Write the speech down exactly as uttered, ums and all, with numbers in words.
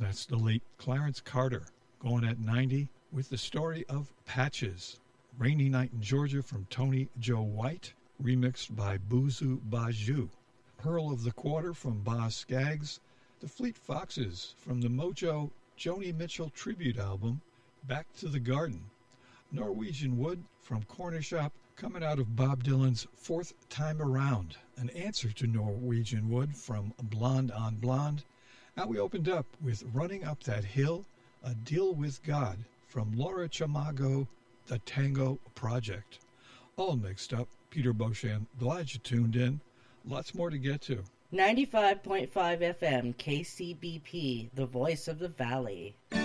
That's the late Clarence Carter going at ninety with the story of Patches. Rainy Night in Georgia from Tony Joe White, remixed by Boozoo Baju. Pearl of the Quarter from Boz Scaggs. The Fleet Foxes from the Mojo Joni Mitchell tribute album, Back to the Garden. Norwegian Wood from Corner Shop, coming out of Bob Dylan's Fourth Time Around, an answer to Norwegian Wood from Blonde on Blonde. And we opened up with Running Up That Hill, A Deal with God from Laura Chamago, The Tango Project. All mixed up. Peter Beauchamp, glad you tuned in. Lots more to get to. ninety-five point five F M, K C B P, the voice of the valley.